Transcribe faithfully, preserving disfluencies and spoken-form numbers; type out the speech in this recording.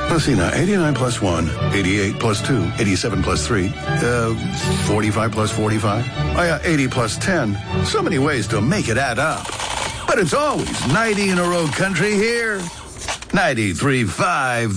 Let's see now. eighty-nine plus one, eighty-eight plus two, eighty-seven plus three, uh, forty-five plus forty-five. Oh, yeah, eighty plus ten. So many ways to make it add up. But it's always ninety in a row country here. ninety-three point five